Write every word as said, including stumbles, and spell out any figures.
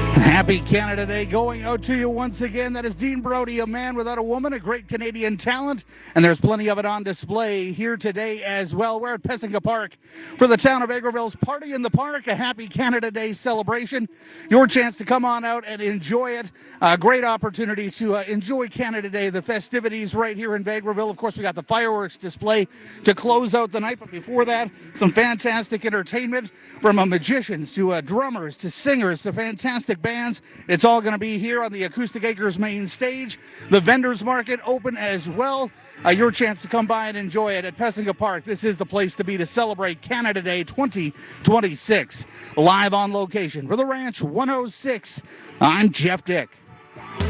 Happy Canada Day going out to you once again. That is Dean Brody, a man without a woman, a great Canadian talent, and there's plenty of it on display here today as well. We're at Pessinga Park for the town of Vegreville's Party in the Park, a Happy Canada Day celebration. Your chance to come on out and enjoy it. A great opportunity to uh, enjoy Canada Day, the festivities right here in Vegreville. Of course, we got the fireworks display to close out the night, but before that, some fantastic entertainment from uh, magicians to uh, drummers to singers to fantastic bands. It's all going to be here on the Acoustic Acres main stage. The vendors market open as well. Uh, your chance to come by and enjoy it at Pessinga Park. This is the place to be to celebrate Canada Day twenty twenty-six. Live on location for the Ranch one oh six. I'm Jeff Dick.